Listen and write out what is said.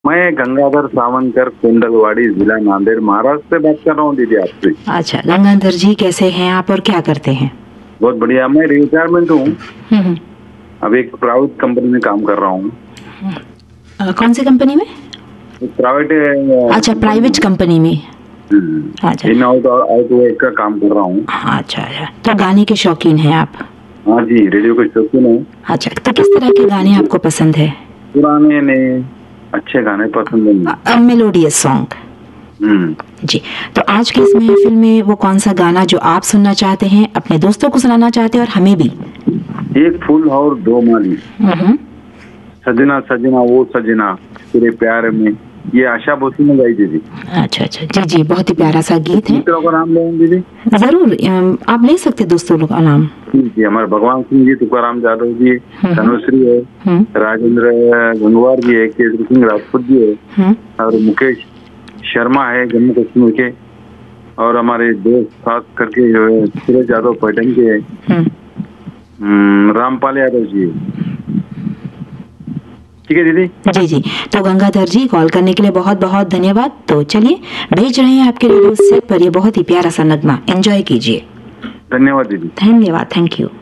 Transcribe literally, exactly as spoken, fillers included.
मैं गंगाधर सावंकर, कुंडलवाड़ी, जिला नांदेड़, महाराष्ट्र से बात कर रहा हूँ दीदी आपसे। अच्छा गंगाधर जी, कैसे हैं आप और क्या करते हैं? बहुत बढ़िया, मैं रिटायरमेंट हूँ। हम्म। अभी एक प्राइवेट कंपनी में काम कर रहा हूँ। कौन सी कंपनी में? प्राइवेट। अच्छा, प्राइवेट कंपनी में। अच्छा, इन आउट आउट वर्क का काम कर रहा हूँ। अच्छा अच्छा, तो गाने के शौकीन हैं आप? हाँ जी, रेडियो के शौकीन है। अच्छा, तो किस तरह के गाने आपको पसंद है? पुराने नए अच्छे गाने पसंद है। Melodious song. जी, तो आज की इस महफिल में वो कौन सा गाना जो आप सुनना चाहते हैं, अपने दोस्तों को सुनाना चाहते हैं और हमें भी? एक फूल और दो माली, सजना सजना वो सजना तेरे प्यार में, ये आशा भोसले ने गाई दीदी। अच्छा अच्छा, जी जी, बहुत ही प्यारा सा गीत है। दूसरों का नाम लें दीदी? जरूर, आप ले सकते दोस्तों लोग का नाम। जी, हमारे भगवान सिंह जी, तुकाराम जाधव जी, तनुश्री है, राजेंद्र गंगवार जी है, केसरी सिंह राजपूत जी है, और मुकेश शर्मा है जम्मू कश्मीर के, और हमारे दोस्त खास करके जो है सूरज यादव पैटर्न के है, रामपाल यादव जी है। ठीक है दीदी। जी जी, तो गंगाधर जी, कॉल करने के लिए बहुत बहुत धन्यवाद। तो चलिए भेज रहे हैं आपके रेडियो सेट पर ये बहुत ही प्यारा सा नगमा, एंजॉय कीजिए। धन्यवाद दीदी। धन्यवाद, थैंक यू।